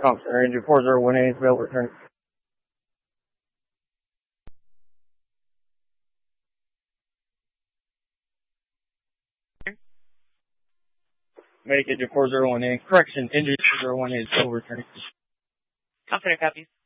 Comp Center, engine 4018 is available return. Make it to 4018. Correction, engine 4018 is available return. Comp Center copies.